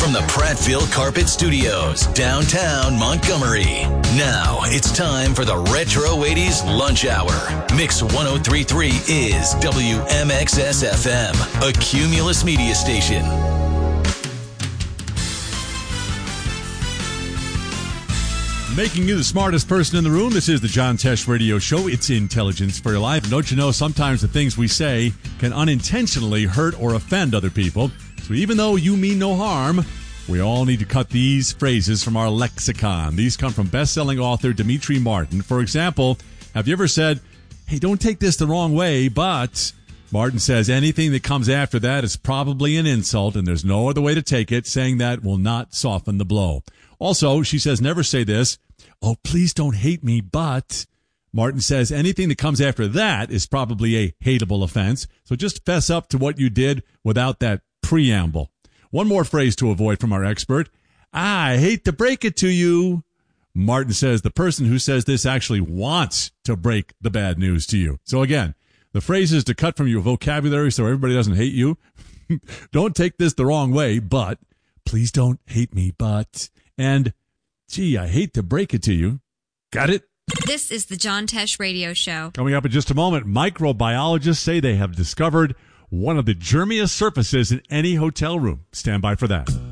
from the Prattville Carpet Studios, downtown Montgomery. Now it's time for the Retro 80s Lunch Hour. Mix 1033 is WMXS FM, a Cumulus media station. Making you the smartest person in the room. This is the John Tesh Radio Show. It's intelligence for your life. And don't you know, sometimes the things we say can unintentionally hurt or offend other people. So even though you mean no harm, we all need to cut these phrases from our lexicon. These come from best-selling author Demetri Martin. For example, have you ever said, hey, don't take this the wrong way, but Martin says anything that comes after that is probably an insult and there's no other way to take it. Saying that will not soften the blow. Also, she says, never say this. Oh, please don't hate me, but Martin says anything that comes after that is probably a hateable offense. So just fess up to what you did without that preamble. One more phrase to avoid from our expert. I hate to break it to you. Martin says the person who says this actually wants to break the bad news to you. So again, the phrases to cut from your vocabulary so everybody doesn't hate you. Don't take this the wrong way, but please don't hate me, but, and gee, I hate to break it to you. Got it? This is the John Tesh Radio Show. Coming up in just a moment, microbiologists say they have discovered one of the germiest surfaces in any hotel room. Stand by for that.